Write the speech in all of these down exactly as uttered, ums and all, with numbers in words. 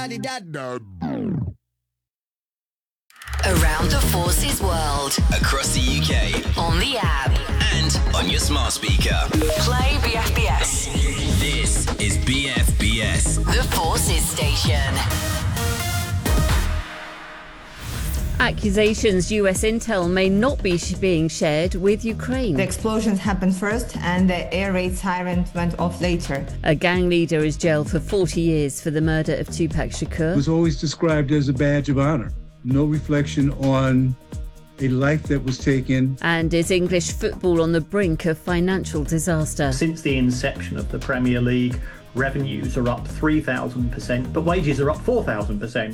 Around the Forces world. Across the U K. On the app. And on your smart speaker. Play B F B S. This is B F B S. The Forces station. Accusations U S intel may not be sh- being shared with Ukraine. The explosions happened first and the air raid siren went off later. A gang leader is jailed for forty years for the murder of Tupac Shakur. It was always described as a badge of honor. No reflection on a life that was taken. And is English football on the brink of financial disaster? Since the inception of the Premier League, revenues are up three thousand percent, but wages are up four thousand percent.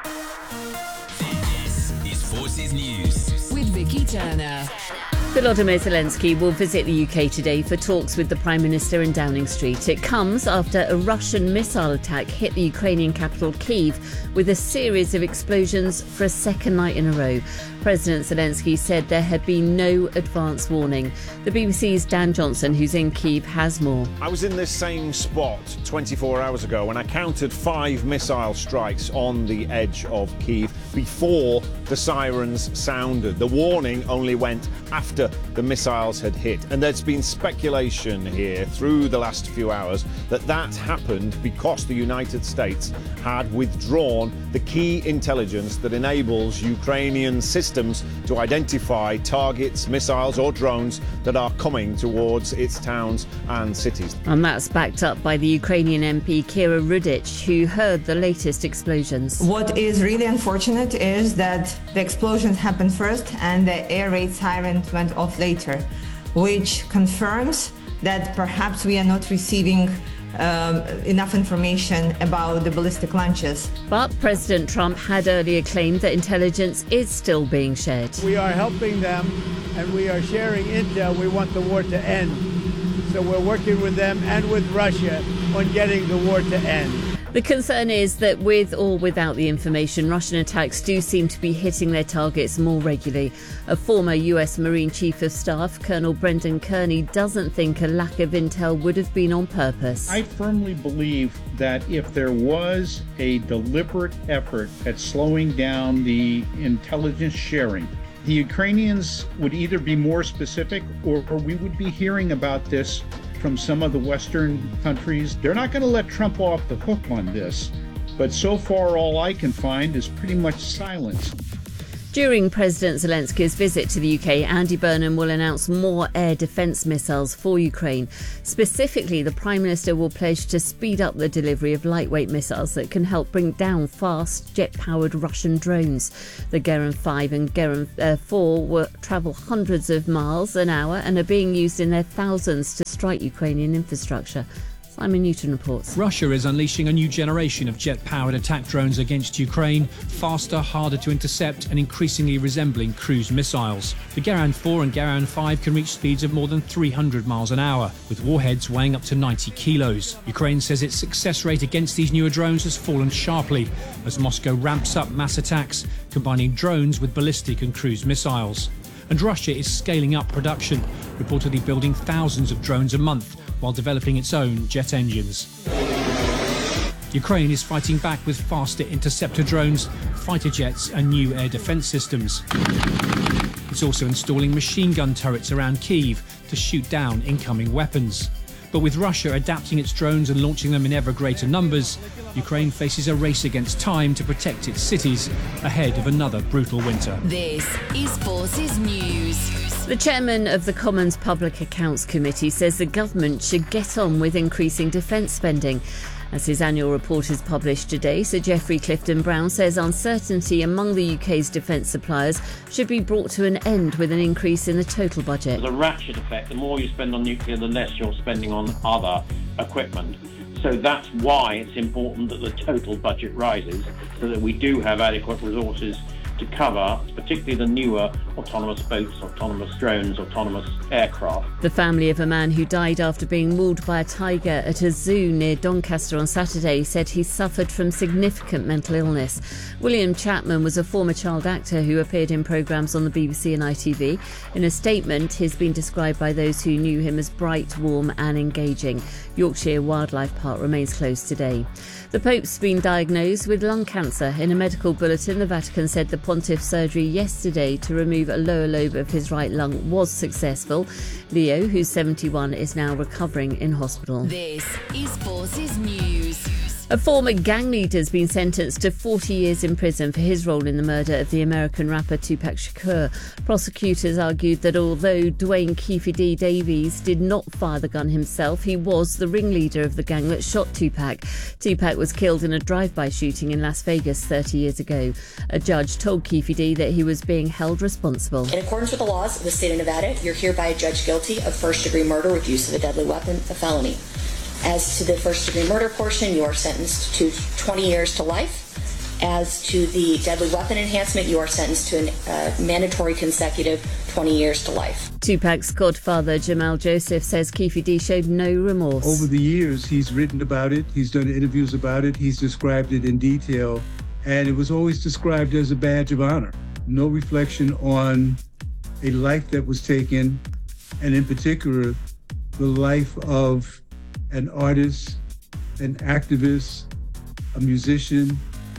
This is Forces News. With Vicky Turner. Volodymyr Zelensky will visit the U K today for talks with the Prime Minister in Downing Street. It comes after a Russian missile attack hit the Ukrainian capital Kyiv with a series of explosions for a second night in a row. President Zelensky said there had been no advance warning. The B B C's Dan Johnson, who's in Kyiv, has more. I was in this same spot twenty-four hours ago when I counted five missile strikes on the edge of Kyiv before the sirens sounded. The warning only went after the missiles had hit. And there's been speculation here through the last few hours that that happened because the United States had withdrawn the key intelligence that enables Ukrainian systems to identify targets, missiles or drones that are coming towards its towns and cities. And that's backed up by the Ukrainian M P Kira Rudic, who heard the latest explosions. What is really unfortunate is that the explosions happened first and the air raid siren went off later, which confirms that perhaps we are not receiving um, enough information about the ballistic launches. But President Trump had earlier claimed that intelligence is still being shared. We are helping them and we are sharing intel. We want the war to end. So we're working with them and with Russia on getting the war to end. The concern is that with or without the information, Russian attacks do seem to be hitting their targets more regularly. A former U S Marine Chief of Staff, Colonel Brendan Kearney, doesn't think a lack of intel would have been on purpose. I firmly believe that if there was a deliberate effort at slowing down the intelligence sharing, the Ukrainians would either be more specific or, or we would be hearing about this from some of the Western countries. They're not going to let Trump off the hook on this, but so far all I can find is pretty much silence. During President Zelensky's visit to the U K, Andy Burnham will announce more air defence missiles for Ukraine. Specifically, the Prime Minister will pledge to speed up the delivery of lightweight missiles that can help bring down fast, jet-powered Russian drones. The Geran five and Geran four will travel hundreds of miles an hour and are being used in their thousands to strike Ukrainian infrastructure. Simon Newton reports. Russia is unleashing a new generation of jet-powered attack drones against Ukraine, faster, harder to intercept and increasingly resembling cruise missiles. The Geran four and Geran five can reach speeds of more than three hundred miles an hour, with warheads weighing up to ninety kilos. Ukraine says its success rate against these newer drones has fallen sharply as Moscow ramps up mass attacks, combining drones with ballistic and cruise missiles. And Russia is scaling up production, reportedly building thousands of drones a month while developing its own jet engines. Ukraine is fighting back with faster interceptor drones, fighter jets and new air defence systems. It's also installing machine gun turrets around Kyiv to shoot down incoming weapons. But with Russia adapting its drones and launching them in ever greater numbers, Ukraine faces a race against time to protect its cities ahead of another brutal winter. This is Forces News. The chairman of the Commons Public Accounts Committee says the government should get on with increasing defence spending. As his annual report is published today, Sir Geoffrey Clifton-Brown says uncertainty among the U K's defence suppliers should be brought to an end with an increase in the total budget. There's a ratchet effect. The more you spend on nuclear, the less you're spending on other equipment. So that's why it's important that the total budget rises, so that we do have adequate resources to cover, particularly the newer autonomous boats, autonomous drones, autonomous aircraft. The family of a man who died after being mauled by a tiger at a zoo near Doncaster on Saturday said he suffered from significant mental illness. William Chapman was a former child actor who appeared in programmes on the B B C and I T V. In a statement, he's been described by those who knew him as bright, warm and engaging. Yorkshire Wildlife Park remains closed today. The Pope's been diagnosed with lung cancer. In a medical bulletin, the Vatican said the pontiff's surgery yesterday to remove a lower lobe of his right lung was successful. Leo, who's seventy-one, is now recovering in hospital. This is Forces News. A former gang leader has been sentenced to forty years in prison for his role in the murder of the American rapper Tupac Shakur. Prosecutors argued that although Dwayne Keefe D. Davies did not fire the gun himself, he was the ringleader of the gang that shot Tupac. Tupac was killed in a drive-by shooting in Las Vegas thirty years ago. A judge told Keefe D. that he was being held responsible. In accordance with the laws of the state of Nevada, you're hereby judged guilty of first-degree murder with use of a deadly weapon, a felony. As to the first-degree murder portion, you are sentenced to twenty years to life. As to the deadly weapon enhancement, you are sentenced to a uh, mandatory consecutive twenty years to life. Tupac's godfather, Jamal Joseph, says Keefe D. showed no remorse. Over the years, he's written about it, he's done interviews about it, he's described it in detail, and it was always described as a badge of honor. No reflection on a life that was taken, and in particular, the life of an artist, an activist, a musician,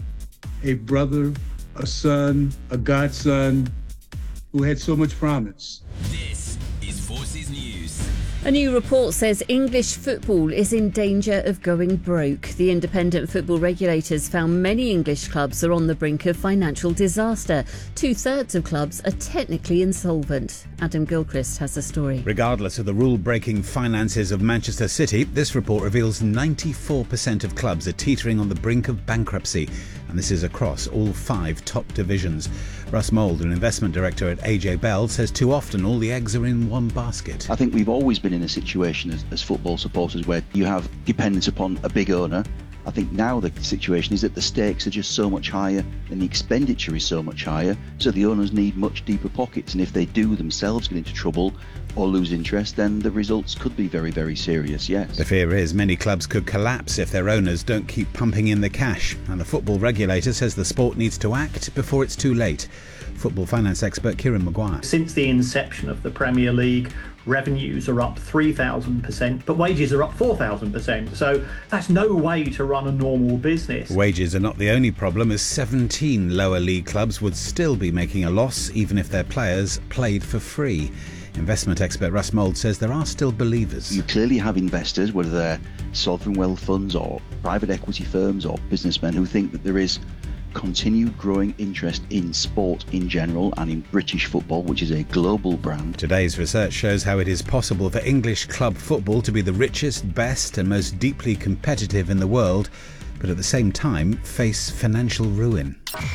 a brother, a son, a godson, who had so much promise. This is Forces News. A new report says English football is in danger of going broke. The independent football regulators found many English clubs are on the brink of financial disaster. Two-thirds of clubs are technically insolvent. Adam Gilchrist has the story. Regardless of the rule-breaking finances of Manchester City, this report reveals ninety-four percent of clubs are teetering on the brink of bankruptcy. And this is across all five top divisions. Russ Mould, an investment director at A J Bell, says too often all the eggs are in one basket. I think we've always been in a situation as, as football supporters where you have dependence upon a big owner. I think now the situation is that the stakes are just so much higher and the expenditure is so much higher, so the owners need much deeper pockets, and if they do themselves get into trouble or lose interest, then the results could be very, very serious, yes. The fear is many clubs could collapse if their owners don't keep pumping in the cash, and the football regulator says the sport needs to act before it's too late. Football finance expert Kieran Maguire. Since the inception of the Premier League, revenues are up three thousand percent, but wages are up four thousand percent. So that's no way to run a normal business. Wages are not the only problem, as seventeen lower league clubs would still be making a loss even if their players played for free. Investment expert Russ Mould says there are still believers. You clearly have investors, whether they're sovereign wealth funds or private equity firms or businessmen, who think that there is continued growing interest in sport in general and in British football, which is a global brand. Today's research shows how it is possible for English club football to be the richest, best and most deeply competitive in the world, but at the same time face financial ruin.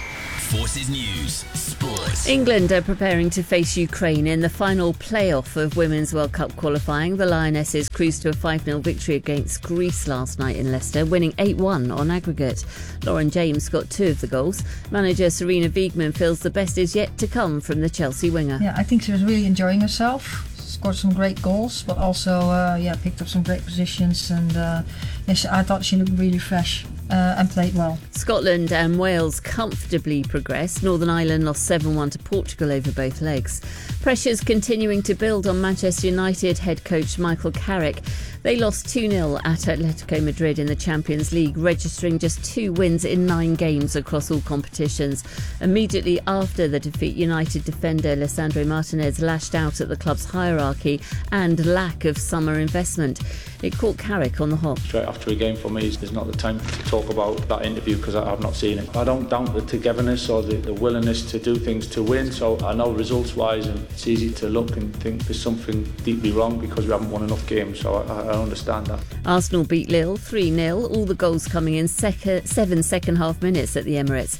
Forces News Sports. England are preparing to face Ukraine in the final playoff of Women's World Cup qualifying. The Lionesses cruised to a five nil victory against Greece last night in Leicester, winning eight one on aggregate. Lauren James got two of the goals. Manager Serena Wiegman feels the best is yet to come from the Chelsea winger. Yeah, I think she was really enjoying herself. Scored some great goals, but also uh, yeah, picked up some great positions, and uh, yes, I thought she looked really fresh. Uh, and played well. Scotland and Wales comfortably progressed. Northern Ireland lost seven one to Portugal over both legs. Pressures continuing to build on Manchester United head coach Michael Carrick. They lost two nil at Atletico Madrid in the Champions League, registering just two wins in nine games across all competitions. Immediately after the defeat, United defender Lisandro Martinez lashed out at the club's hierarchy and lack of summer investment. It caught Carrick on the hop. Straight after a game for me is not the time to talk about that interview because I have not seen it. I don't doubt the togetherness or the, the willingness to do things to win, so I know results wise and it's easy to look and think there's something deeply wrong because we haven't won enough games, so I, I understand that. Arsenal beat Lille three nil, all the goals coming in sec- seven second half minutes at the Emirates.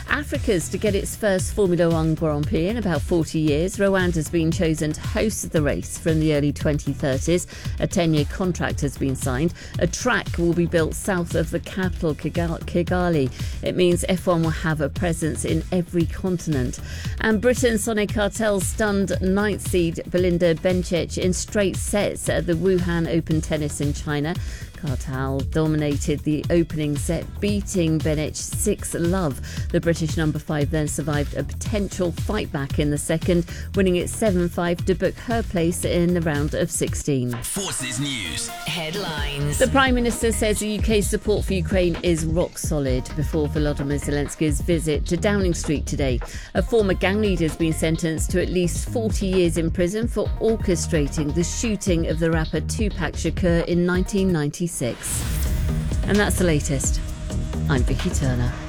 Africa's to get its first Formula One Grand Prix in about forty years. Rwanda's been chosen to host the race from the early twenty thirties. A ten-year contract has been signed. A track will be built south of the capital, Kigali. It means F one will have a presence in every continent. And Britain's Sonic Cartel stunned ninth seed Belinda Bencic in straight sets at the Wuhan Open Tennis in China. Cartel dominated the opening set, beating Bencic six love. The British number five then survived a potential fight back in the second, winning it seven five to book her place in the round of sixteen. Forces News Headlines. The Prime Minister says the U K's support for Ukraine is rock solid before Volodymyr Zelensky's visit to Downing Street today. A former gang leader has been sentenced to at least forty years in prison for orchestrating the shooting of the rapper Tupac Shakur in nineteen ninety-six. And that's the latest. I'm Vicky Turner.